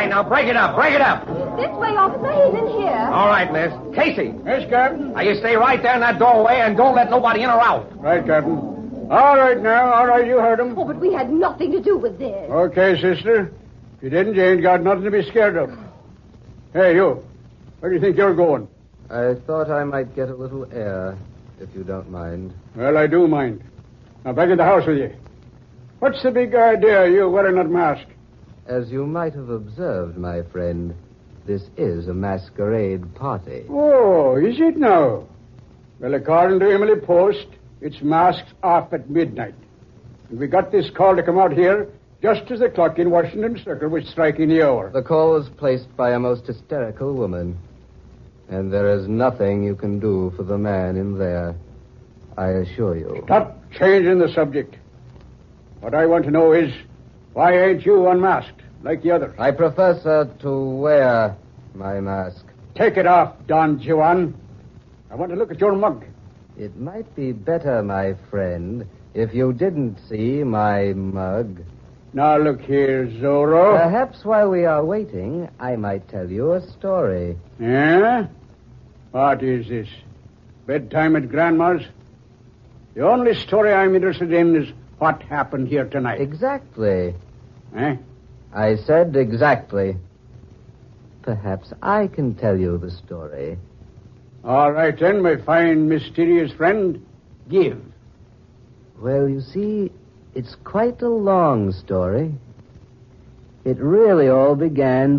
right, now break it up. Break it up. This way, officer. He's in here. All right, miss. Casey. Yes, Captain? Now, you stay right there in that doorway and don't let nobody in or out. Right, Captain. All right, now. All right, you heard him. Oh, but we had nothing to do with this. Okay, sister. If you didn't, you ain't got nothing to be scared of. Hey, you. Where do you think you're going? I thought I might get a little air, if you don't mind. Well, I do mind. Now, back in the house with you. What's the big idea of you wearing that mask? As you might have observed, my friend, this is a masquerade party. Oh, is it now? Well, according to Emily Post, it's masks off at midnight. And we got this call to come out here just as the clock in Washington Circle was striking the hour. The call was placed by a most hysterical woman. And there is nothing you can do for the man in there, I assure you. Stop changing the subject. What I want to know is, why ain't you unmasked like the others? I prefer, sir, to wear my mask. Take it off, Don Juan. I want to look at your mug. It might be better, my friend, if you didn't see my mug. Now, look here, Zorro. Perhaps while we are waiting, I might tell you a story. Yeah? What is this? Bedtime at Grandma's? The only story I'm interested in is what happened here tonight. Exactly. Eh? I said exactly. Perhaps I can tell you the story. All right, then, my fine, mysterious friend. Give. Well, you see, it's quite a long story. It really all began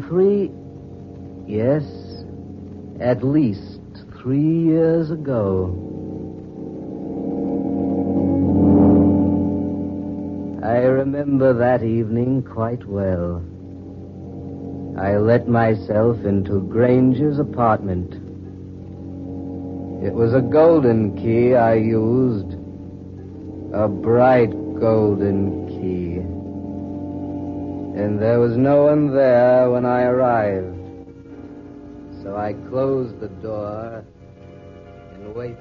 at least 3 years ago. I remember that evening quite well. I let myself into Granger's apartment. It was a golden key I used. A bright golden key. And there was no one there when I arrived. So I closed the door and waited.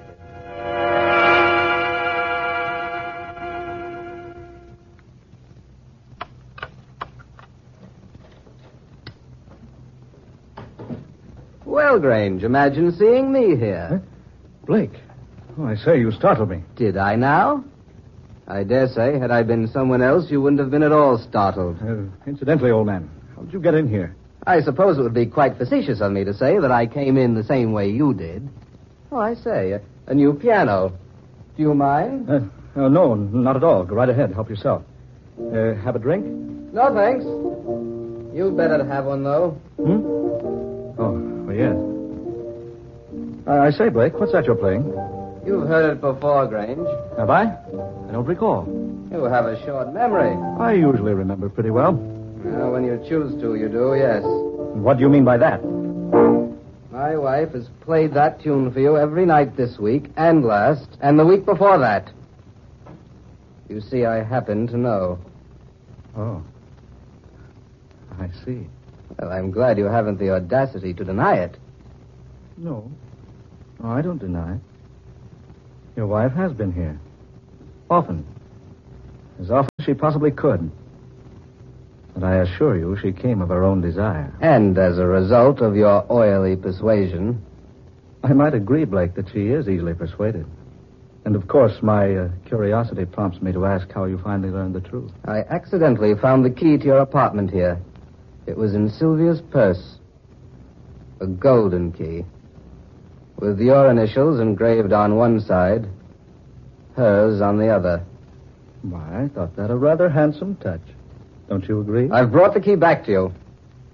Well, Grange, imagine seeing me here. Huh? Blake. Oh, I say, you startled me. Did I now? I dare say, had I been someone else, you wouldn't have been at all startled. Incidentally, old man, how did you get in here? I suppose it would be quite facetious of me to say that I came in the same way you did. Oh, I say, a new piano. Do you mind? No, not at all. Go right ahead. Help yourself. Have a drink? No, thanks. You'd better have one, though. Oh, well, yes. I say, Blake, what's that you're playing? You've heard it before, Grange. Have I? I don't recall. You have a short memory. I usually remember pretty well. Well, when you choose to, you do, yes. What do you mean by that? My wife has played that tune for you every night this week, and last, and the week before that. You see, I happen to know. Oh. I see. Well, I'm glad you haven't the audacity to deny it. No. No, I don't deny it. Your wife has been here. Often. As often as she possibly could. But I assure you she came of her own desire. And as a result of your oily persuasion. I might agree, Blake, that she is easily persuaded. And, of course, my curiosity prompts me to ask how you finally learned the truth. I accidentally found the key to your apartment here. It was in Sylvia's purse. A golden key. With your initials engraved on one side, hers on the other. Why, I thought that a rather handsome touch. Don't you agree? I've brought the key back to you.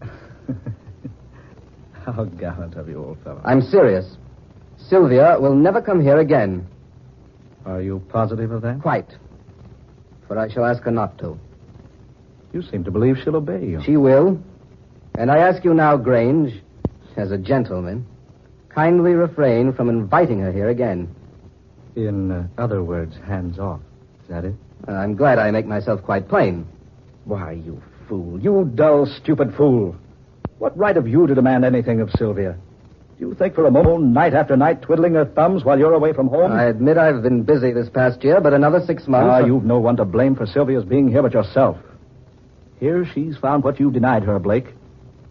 How gallant of you, old fellow. I'm serious. Sylvia will never come here again. Are you positive of that? Quite. For I shall ask her not to. You seem to believe she'll obey you. She will. And I ask you now, Grange, as a gentleman, kindly refrain from inviting her here again. In other words, hands off. Is that it? I'm glad I make myself quite plain. Why, you fool. You dull, stupid fool. What right have you to demand anything of Sylvia? Do you think for a moment, night after night, twiddling her thumbs while you're away from home? I admit I've been busy this past year, but another 6 months... You've no one to blame for Sylvia's being here but yourself. Here she's found what you denied her, Blake.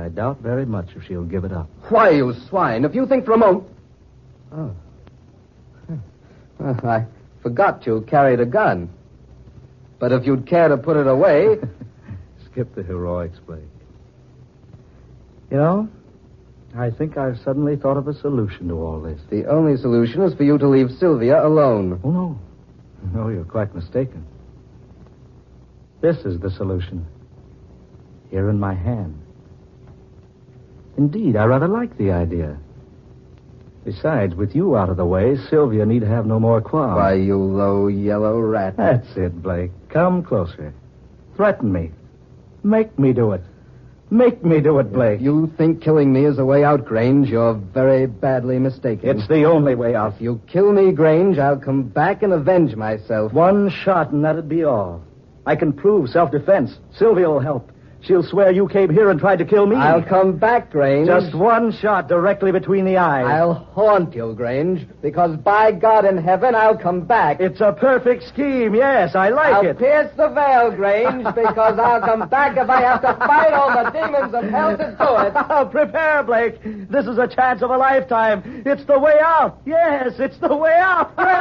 I doubt very much if she'll give it up. Why, you swine, if you think for a moment... Oh. Well, I forgot you carried a gun. But if you'd care to put it away... Skip the heroics, Blake. You know, I think I've suddenly thought of a solution to all this. The only solution is for you to leave Sylvia alone. Oh, no. No, you're quite mistaken. This is the solution. Here in my hand. Indeed, I rather like the idea. Besides, with you out of the way, Sylvia need have no more qualms. Why, you low yellow rat. That's it, Blake. Come closer. Threaten me. Make me do it. Make me do it, Blake. If you think killing me is the way out, Grange, you're very badly mistaken. It's the only way out. If you kill me, Grange, I'll come back and avenge myself. One shot and that'd be all. I can prove self-defense. Sylvia will help. She'll swear you came here and tried to kill me. I'll come back, Grange. Just one shot directly between the eyes. I'll haunt you, Grange, because by God in heaven, I'll come back. It's a perfect scheme, yes, I like it. I'll pierce the veil, Grange, because I'll come back if I have to fight all the demons of hell to do it. Prepare, Blake. This is a chance of a lifetime. It's the way out. Yes, it's the way out.